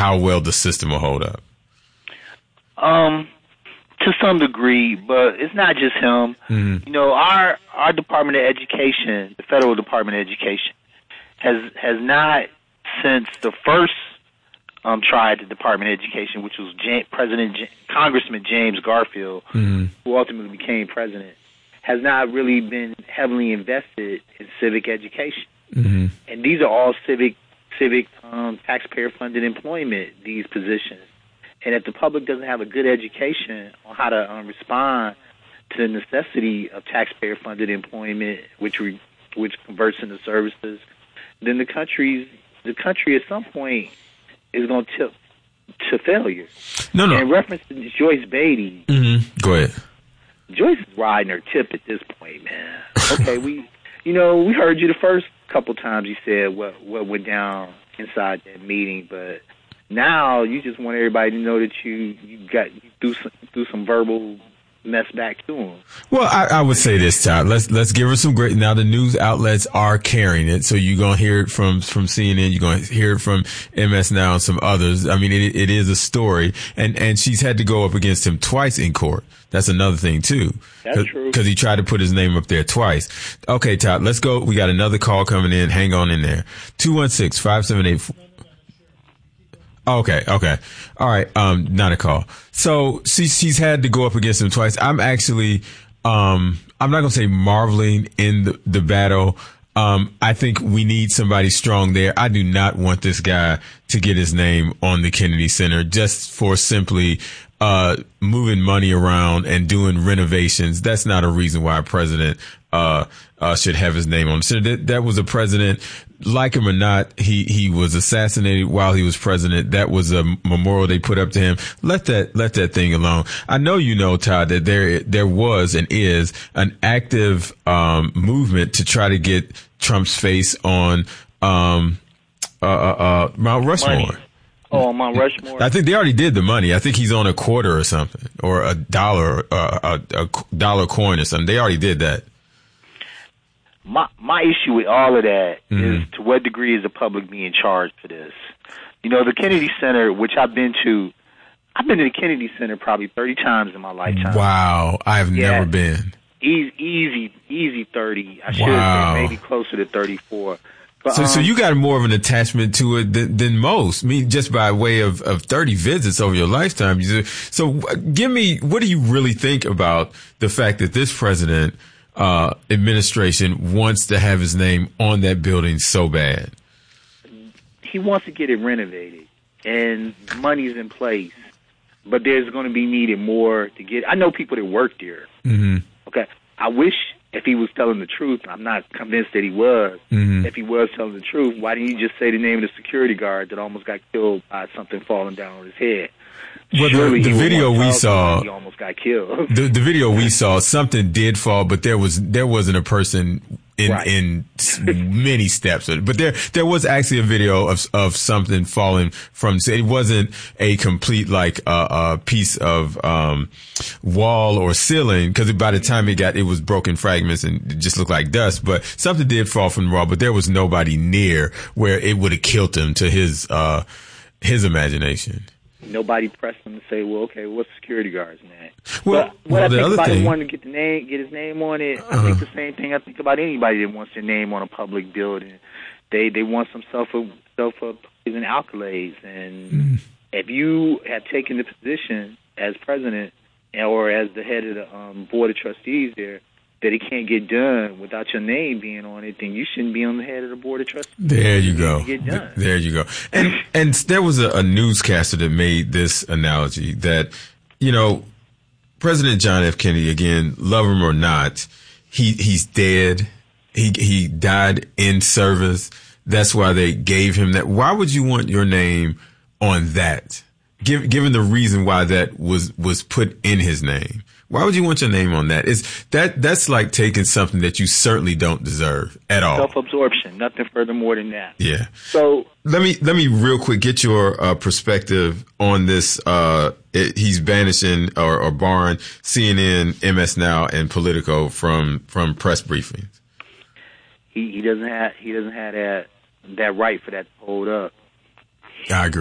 how well the system will hold up? To some degree, but it's not just him. Mm-hmm. You know, our Department of Education, the Federal Department of Education, has not, since the first try at the Department of Education, which was Congressman James Garfield, mm-hmm. who ultimately became president, has not really been heavily invested in civic education. Mm-hmm. And these are all civic taxpayer-funded employment, these positions. And if the public doesn't have a good education on how to respond to the necessity of taxpayer-funded employment, which converts into services, then the country at some point is going to tip to failure. No. And in reference to Joyce Beatty, mm-hmm. Go ahead. Joyce is riding her tip at this point, man. Okay, we heard you the first couple times you said what went down inside that meeting, but now you just want everybody to know that you threw some verbal mess back to him. Well, I would say this, Todd. Let's give her some great. Now the news outlets are carrying it, so you're gonna hear it from CNN. You're gonna hear it from MS Now and some others. I mean, it is a story, and she's had to go up against him twice in court. That's another thing too. That's true. Because he tried to put his name up there twice. Okay, Todd, let's go. We got another call coming in. Hang on in there. 216-578. Okay. All right. Not a call. So she's had to go up against him twice. I'm actually, I'm not going to say marveling in the battle. I think we need somebody strong there. I do not want this guy to get his name on the Kennedy Center just for simply, moving money around and doing renovations. That's not a reason why a president, should have his name on the center. That was a president. Like him or not, he was assassinated while he was president. That was a memorial they put up to him. Let that thing alone. I know you know, Todd, that there was and is an active movement to try to get Trump's face on Mount Rushmore. Money. Oh, Mount Rushmore. I think they already did the money. I think he's on a quarter or something, or a dollar, a dollar coin or something. They already did that. My issue with all of that Mm-hmm. is to what degree is the public being charged for this? You know, the Kennedy Center, which I've been to the Kennedy Center probably 30 times in my lifetime. Wow. I've never been. Easy 30. I should Wow. say maybe closer to 34. But, So you got more of an attachment to it than most. I mean, just by way of 30 visits over your lifetime. So give me, what do you really think about the fact that this president, administration wants to have his name on that building so bad? he wants to get it renovated, and money's in place. But there's going to be needed more to get. I know people that work there. Mm-hmm. Okay, I wish if he was telling the truth. I'm not convinced that he was. Mm-hmm. If he was telling the truth, why didn't you just say the name of the security guard that almost got killed by something falling down on his head? Well, the video we saw, he almost got killed. The video we saw, something did fall, but there wasn't a person in many steps. But there was actually a video of something falling from. It wasn't a complete piece of wall or ceiling, because by the time it was broken fragments and it just looked like dust. But something did fall from the wall, but there was nobody near where it would have killed him to his imagination. Nobody pressed him to say, "Well, okay, what's security guard's name?" Well, I the think other about thing, him wanting to get his name on it. I think the same thing I think about anybody that wants their name on a public building. They want some self-praise and accolades. And if you have taken the position as president or as the head of the board of trustees there, that it can't get done without your name being on it, then you shouldn't be on the head of the board of trustees. There you go. There you go. And there was a newscaster that made this analogy that, President John F. Kennedy, again, love him or not, he's dead. He died in service. That's why they gave him that. Why would you want your name on that? Given the reason why that was put in his name. Why would you want your name on that? That's like taking something that you certainly don't deserve at all. Self-absorption, nothing further more than that. Yeah. So let me real quick get your perspective on this. He's banishing or barring CNN, MS Now, and Politico from press briefings. He doesn't have that right for that to hold up. I agree.